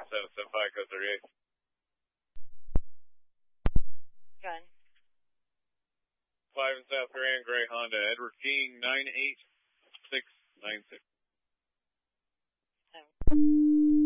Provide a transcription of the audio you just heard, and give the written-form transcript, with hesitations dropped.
775, code 38. Gun. 5 in South Grand, Gray Honda, Edward King, 98696.